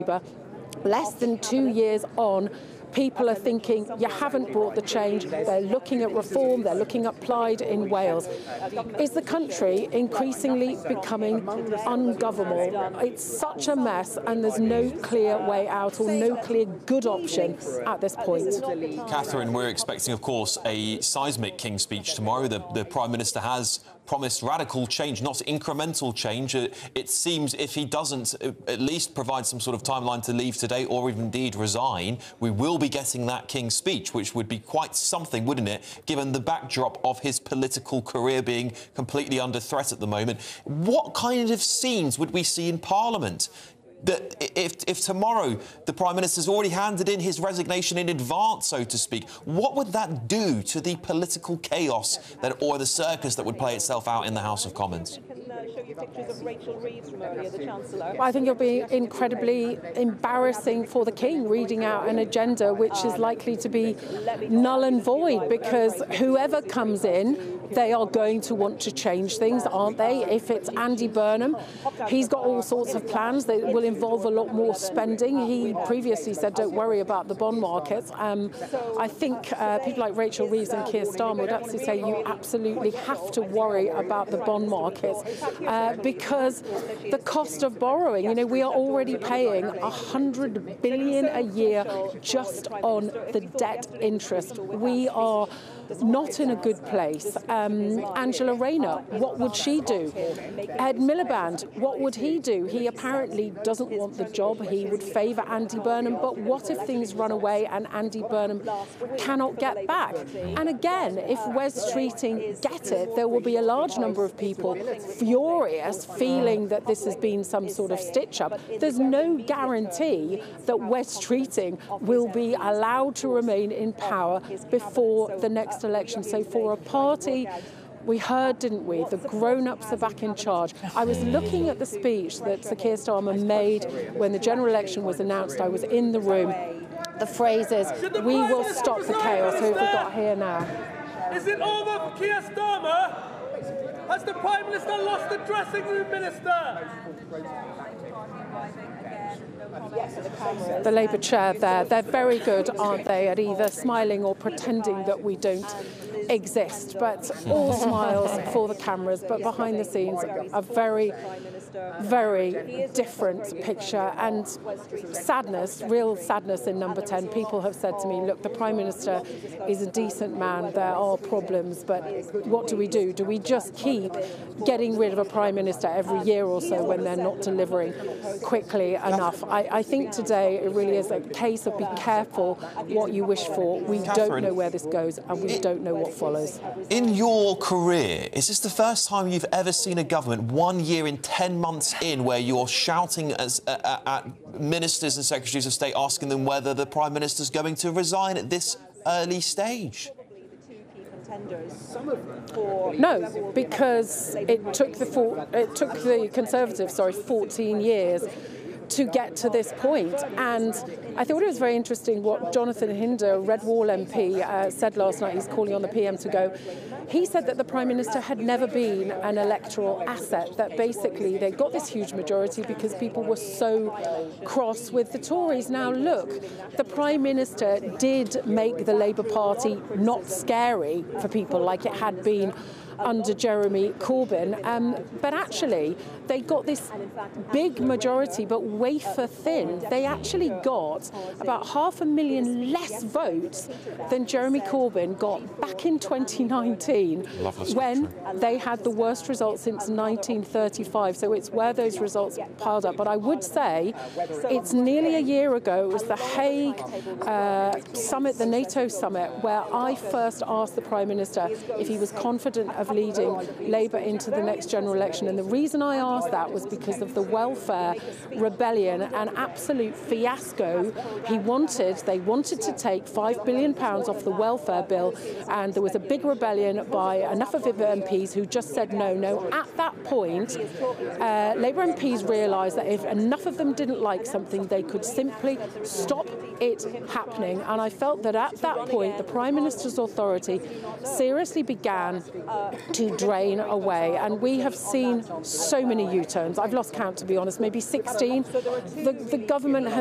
Less than 2 years on, people are thinking, you haven't brought the change. They're looking at reform, they're looking at Plaid in Wales. Is the country increasingly becoming ungovernable? It's such a mess, and there's no clear way out or no clear good option at this point. Catherine, we're expecting, of course, a seismic King's Speech tomorrow. The Prime Minister has promised radical change, not incremental change. It seems if he doesn't at least provide some sort of timeline to leave today or indeed resign, we will be getting that King's Speech, which would be quite something, wouldn't it, given the backdrop of his political career being completely under threat at the moment. What kind of scenes would we see in Parliament? That if tomorrow the Prime Minister's already handed in his resignation in advance, so to speak, what would that do to the political chaos or the circus that would play itself out in the House of Commons? Show you pictures of Rachel Reeves from earlier, the Chancellor. I think it'll be incredibly embarrassing for the King reading out an agenda which is likely to be null and void, because whoever comes in, they are going to want to change things, aren't they? If it's Andy Burnham, he's got all sorts of plans that will involve a lot more spending. He previously said, don't worry about the bond markets. I think people like Rachel Reeves and Keir Starmer would absolutely say you absolutely have to worry about the bond markets because the cost of borrowing, you know, we are already paying $100 billion a year just on the debt interest. We are not in a good place. Angela Rayner, what would she do? Ed Miliband, what would he do? He apparently doesn't want the job. He would favour Andy Burnham. But what if things run away and Andy Burnham cannot get back? And again, if Wes Streeting get it, there will be a large number of people furious, feeling that this has been some sort of stitch-up. There's no guarantee that Wes Streeting will be allowed to remain in power before the next election. So for a party, we heard, didn't we, the grown-ups are back in charge. I was looking at the speech that Sir Keir Starmer made when the general election was announced. I was in the room. The phrase is, we will stop the chaos. Who have we got here now? Is it over for Keir Starmer? Has the Prime Minister lost the dressing room minister? The Labour chair there, they're very good, aren't they, at either smiling or pretending that we don't exist. But all smiles for the cameras, but behind the scenes, a very, very different picture, and sadness, real sadness in Number 10. People have said to me, look, the Prime Minister is a decent man, there are problems, but what do we do? Do we just keep getting rid of a Prime Minister every year or so when they're not delivering quickly enough? I think today it really is a case of be careful what you wish for. We don't know where this goes, and we don't know what follows. In your career, is this the first time you've ever seen a government 1 year in 10 months in where you're shouting at ministers and secretaries of state, asking them whether the Prime Minister's going to resign at this early stage? No, because it took the Conservatives, 14 years to get to this point. And I thought it was very interesting what Jonathan Hinder, Red Wall MP, said last night. He's calling on the PM to go. He said that the Prime Minister had never been an electoral asset, that basically they got this huge majority because people were so cross with the Tories. Now, look, the Prime Minister did make the Labour Party not scary for people like it had been under Jeremy Corbyn, but actually they got this big majority, but wafer thin. They actually got about 500,000 less votes than Jeremy Corbyn got back in 2019 when they had the worst results since 1935. So it's where those results piled up. But I would say it's nearly a year ago, it was the Hague summit, the NATO summit, where I first asked the Prime Minister if he was confident of leading Labour into the next general election. And the reason I asked that was because of the welfare rebellion, an absolute fiasco. They wanted to take £5 billion off the welfare bill, and there was a big rebellion by enough of MPs who just said no. At that point, Labour MPs realised that if enough of them didn't like something, they could simply stop it happening. And I felt that at that point, the Prime Minister's authority seriously began to drain away. And we have seen so many U-turns. I've lost count, to be honest, maybe 16. The government has